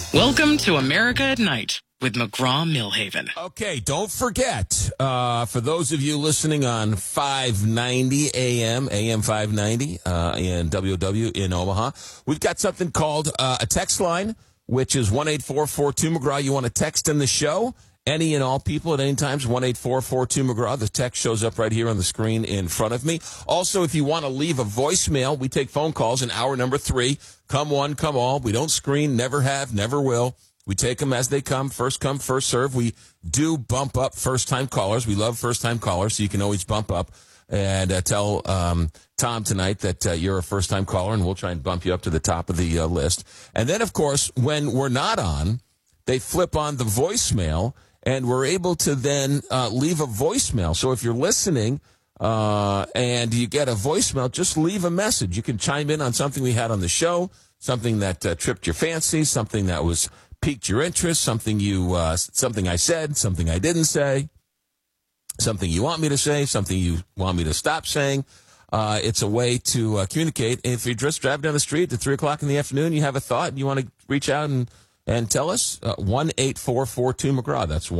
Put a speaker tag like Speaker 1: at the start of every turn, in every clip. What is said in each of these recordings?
Speaker 1: Welcome to America at Night with McGraw-Millhaven.
Speaker 2: Okay, don't forget, for those of you listening on 590 AM 590 in WOW in Omaha, we've got something called a text line, which is 1-844-2-McGraw. You want to text in the show? Any and all people at any times, 1-844-2-McGraw. The text shows up right here on the screen in front of me. Also, if you want to leave a voicemail, we take phone calls in hour number 3. Come one, come all. We don't screen, never have, never will. We take them as they come, first serve. We do bump up first-time callers. We love first-time callers, so you can always bump up and tell Tom tonight that you're a first-time caller, and we'll try and bump you up to the top of the list. And then, of course, when we're not on, they flip on the voicemail, and we're able to then leave a voicemail. So if you're listening and you get a voicemail, just leave a message. You can chime in on something we had on the show, something that tripped your fancy, something that was piqued your interest, something I said, something I didn't say, something you want me to say, something you want me to stop saying. It's a way to communicate. If you're just driving down the street at 3 o'clock in the afternoon, you have a thought, and you want to reach out and tell us, 1-844-2-McGraw. That's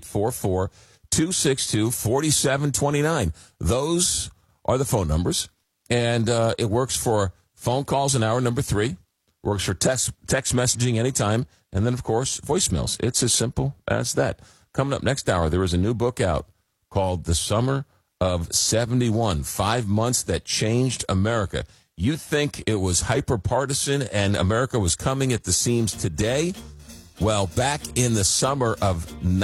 Speaker 2: 1-844-262-4729. Those are the phone numbers, and it works for phone calls in hour number 3. Works for text messaging anytime. And then, of course, voicemails. It's as simple as that. Coming up next hour, there is a new book out called The Summer of 71, 5 months that changed America. You think it was hyper-partisan and America was coming at the seams today? Well, back in the summer of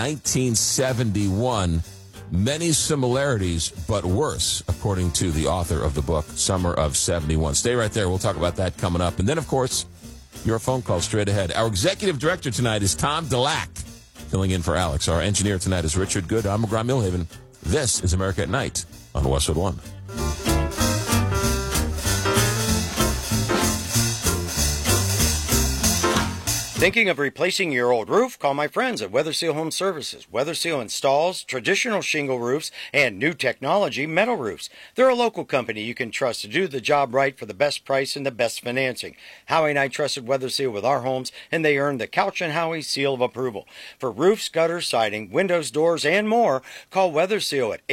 Speaker 2: 1971, many similarities, but worse, according to the author of the book, Summer of 71. Stay right there. We'll talk about that coming up. And then, of course, your phone call straight ahead. Our executive director tonight is Tom Delac, filling in for Alex. Our engineer tonight is Richard Good. I'm McGraw-Millhaven. This is America at Night on Westwood One.
Speaker 3: Thinking of replacing your old roof? Call my friends at Weather Seal Home Services. Weather Seal installs traditional shingle roofs and new technology metal roofs. They're a local company you can trust to do the job right for the best price and the best financing. Howie and I trusted Weather Seal with our homes, and they earned the Couch and Howie seal of approval. For roofs, gutters, siding, windows, doors, and more, call Weather Seal at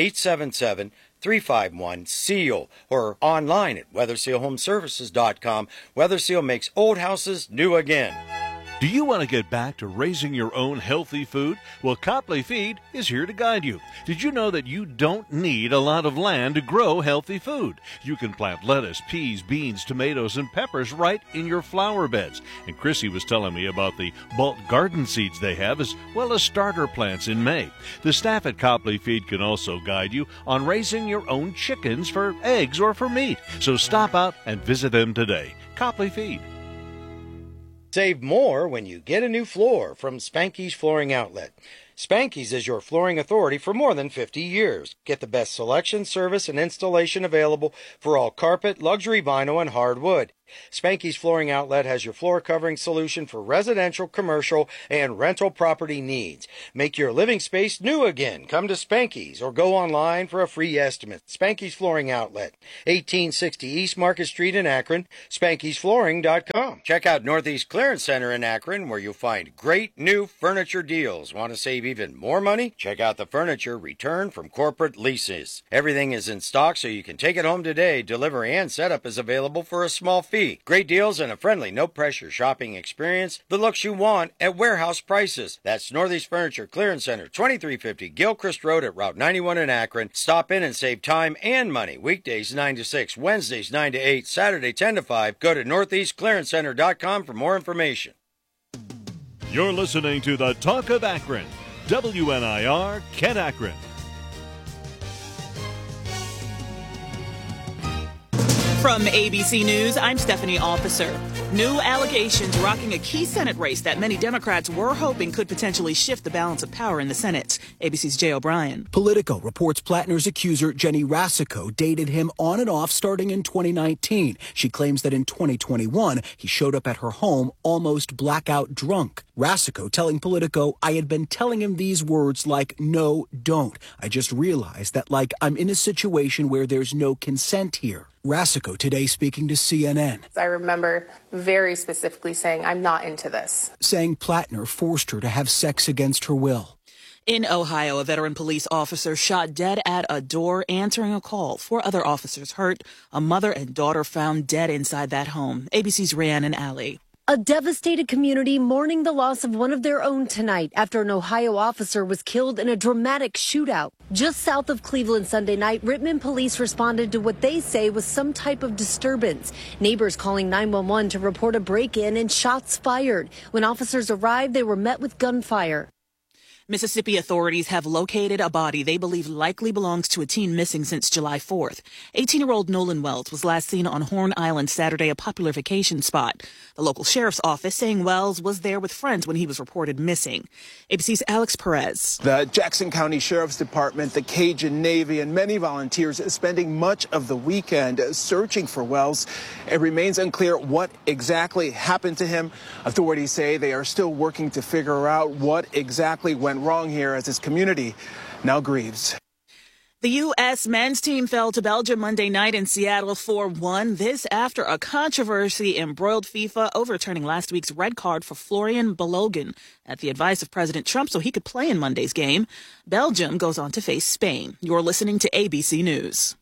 Speaker 3: 877-351-SEAL or online at WeatherSealHomeservices.com. Weather Seal makes old houses new again.
Speaker 4: Do you want to get back to raising your own healthy food? Well, Copley Feed is here to guide you. Did you know that you don't need a lot of land to grow healthy food? You can plant lettuce, peas, beans, tomatoes, and peppers right in your flower beds. And Chrissy was telling me about the bulk garden seeds they have, as well as starter plants in May. The staff at Copley Feed can also guide you on raising your own chickens for eggs or for meat. So stop out and visit them today. Copley Feed.
Speaker 3: Save more when you get a new floor from Spanky's Flooring Outlet. Spanky's is your flooring authority for more than 50 years. Get the best selection, service, and installation available for all carpet, luxury vinyl, and hardwood. Spanky's Flooring Outlet has your floor covering solution for residential, commercial, and rental property needs. Make your living space new again. Come to Spanky's or go online for a free estimate. Spanky's Flooring Outlet, 1860 East Market Street in Akron, Spanky'sFlooring.com. Check out Northeast Clearance Center in Akron, where you'll find great new furniture deals. Want to save even more money? Check out the furniture returned from corporate leases. Everything is in stock, so you can take it home today. Delivery and setup is available for a small fee. Great deals and a friendly, no-pressure shopping experience. The looks you want at warehouse prices. That's Northeast Furniture Clearance Center, 2350 Gilchrist Road at Route 91 in Akron. Stop in and save time and money. Weekdays 9 to 6, Wednesdays 9 to 8, Saturday 10 to 5. Go to northeastclearancecenter.com for more information.
Speaker 4: You're listening to the Talk of Akron. WNIR, Kent Akron.
Speaker 5: From ABC News, I'm Stephanie Officer. New allegations rocking a key Senate race that many Democrats were hoping could potentially shift the balance of power in the Senate. ABC's Jay O'Brien.
Speaker 6: Politico reports Plattner's accuser, Jenny Rasico, dated him on and off starting in 2019. She claims that in 2021, he showed up at her home almost blackout drunk. Rasico telling Politico, I had been telling him these words like, no, don't. I just realized that, like, I'm in a situation where there's no consent here. Rasico today speaking to CNN.
Speaker 7: I remember very specifically saying, I'm not into this.
Speaker 6: Saying Plattner forced her to have sex against her will.
Speaker 5: In Ohio, a veteran police officer shot dead at a door answering a call. 4 other officers hurt. A mother and daughter found dead inside that home. ABC's Rhiannon Alley.
Speaker 8: A devastated community mourning the loss of one of their own tonight after an Ohio officer was killed in a dramatic shootout. Just south of Cleveland Sunday night, Richmond police responded to what they say was some type of disturbance. Neighbors calling 911 to report a break-in and shots fired. When officers arrived, they were met with gunfire.
Speaker 5: Mississippi authorities have located a body they believe likely belongs to a teen missing since July 4th. 18-year-old Nolan Wells was last seen on Horn Island Saturday, a popular vacation spot. The local sheriff's office saying Wells was there with friends when he was reported missing. ABC's Alex Perez.
Speaker 9: The Jackson County Sheriff's Department, the Cajun Navy, and many volunteers spending much of the weekend searching for Wells. It remains unclear what exactly happened to him. Authorities say they are still working to figure out what exactly went wrong here as his community now grieves.
Speaker 5: The U.S. men's team fell to Belgium Monday night in Seattle 4-1. This after a controversy embroiled FIFA overturning last week's red card for Florian Balogun at the advice of President Trump so he could play in Monday's game. Belgium goes on to face Spain. You're listening to ABC News.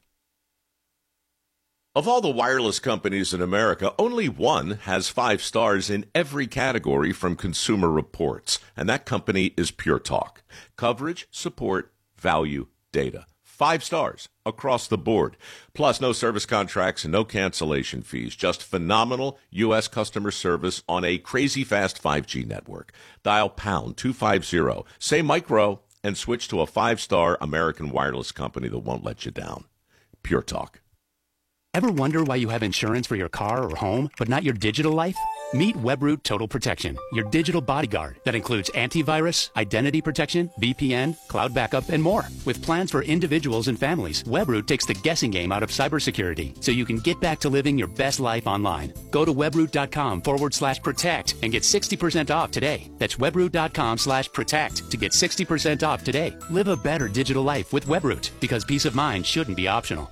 Speaker 10: Of all the wireless companies in America, only one has 5 stars in every category from Consumer Reports, and that company is Pure Talk. Coverage, support, value, data. 5 stars across the board. Plus, no service contracts and no cancellation fees. Just phenomenal U.S. customer service on a crazy fast 5G network. Dial pound 250, say micro, and switch to a 5-star American wireless company that won't let you down. Pure Talk.
Speaker 11: Ever wonder why you have insurance for your car or home, but not your digital life? Meet Webroot Total Protection, your digital bodyguard that includes antivirus, identity protection, VPN, cloud backup, and more. With plans for individuals and families, Webroot takes the guessing game out of cybersecurity so you can get back to living your best life online. Go to webroot.com/protect and get 60% off today. That's webroot.com/protect to get 60% off today. Live a better digital life with Webroot because peace of mind shouldn't be optional.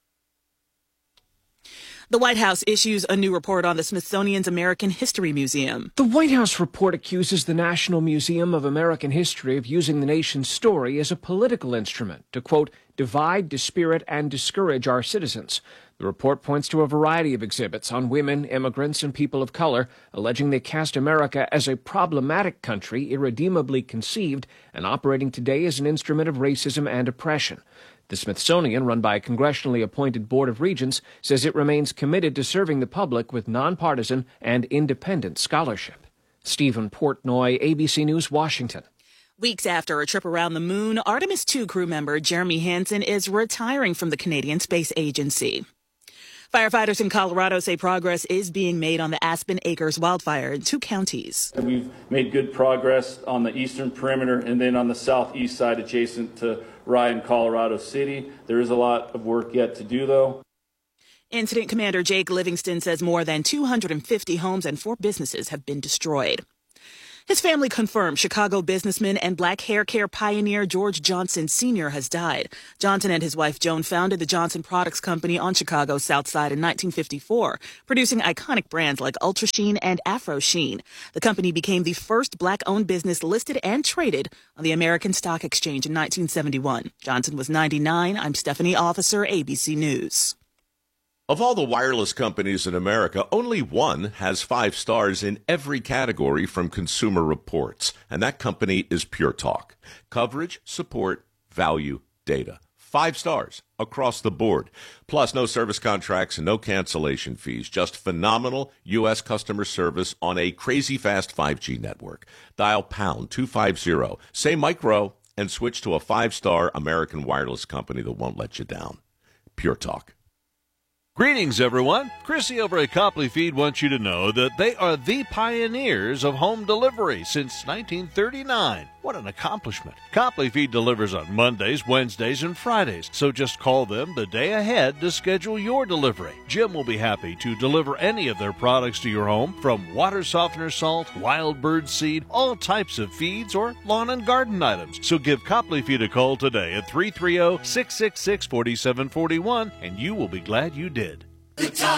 Speaker 5: The White House issues a new report on the Smithsonian's American History Museum.
Speaker 12: The White House report accuses the National Museum of American History of using the nation's story as a political instrument to, quote, divide, dispirit, and discourage our citizens. The report points to a variety of exhibits on women, immigrants, and people of color, alleging they cast America as a problematic country irredeemably conceived and operating today as an instrument of racism and oppression. The Smithsonian, run by a congressionally appointed board of regents, says it remains committed to serving the public with nonpartisan and independent scholarship. Stephen Portnoy, ABC News, Washington.
Speaker 5: Weeks after a trip around the moon, Artemis II crew member Jeremy Hansen is retiring from the Canadian Space Agency. Firefighters in Colorado say progress is being made on the Aspen Acres wildfire in 2 counties.
Speaker 13: We've made good progress on the eastern perimeter and then on the southeast side adjacent to Rye, Colorado City. There is a lot of work yet to do, though.
Speaker 5: Incident Commander Jake Livingston says more than 250 homes and 4 businesses have been destroyed. His family confirmed Chicago businessman and black hair care pioneer George Johnson Sr. has died. Johnson and his wife Joan founded the Johnson Products Company on Chicago's South Side in 1954, producing iconic brands like Ultra Sheen and Afro Sheen. The company became the first black-owned business listed and traded on the American Stock Exchange in 1971. Johnson was 99. I'm Stephanie Officer, ABC News.
Speaker 10: Of all the wireless companies in America, only one has 5 stars in every category from Consumer Reports, and that company is Pure Talk. Coverage, support, value, data. 5 stars across the board. Plus, no service contracts and no cancellation fees. Just phenomenal U.S. customer service on a crazy fast 5G network. Dial pound 250, say micro, and switch to a 5-star American wireless company that won't let you down. Pure Talk.
Speaker 4: Greetings, everyone. Chrissy over at Copley Feed wants you to know that they are the pioneers of home delivery since 1939. What an accomplishment. Copley Feed delivers on Mondays, Wednesdays, and Fridays, so just call them the day ahead to schedule your delivery. Jim will be happy to deliver any of their products to your home, from water softener salt, wild bird seed, all types of feeds, or lawn and garden items. So give Copley Feed a call today at 330-666-4741, and you will be glad you did.
Speaker 14: The